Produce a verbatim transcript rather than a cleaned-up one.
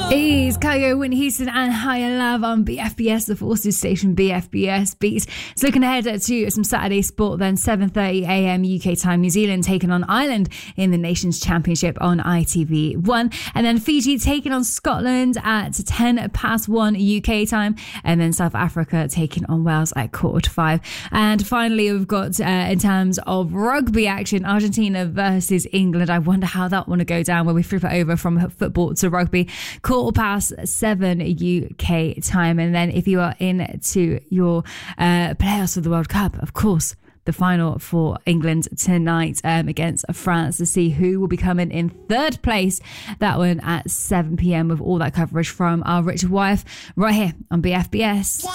Is Kygo, Whitney Houston and Higher Love on B F B S, the Forces station B F B S Beats. So looking ahead to some Saturday sport then, seven thirty a.m. U K time, New Zealand taking on Ireland in the Nations Championship on I T V one. And then Fiji taking on Scotland at ten past one U K time. And then South Africa taking on Wales at quarter to five. And finally, we've got, uh, in terms of rugby action, Argentina versus England. I wonder how that one will go down when we flip it over from football to rugby. Quarter past seven U K time. And then if you are into your uh, playoffs of the World Cup, of course, the final for England tonight um, against France to see who will be coming in third place. That one at seven p.m. with all that coverage from our Richard Wyeth right here on B F B S.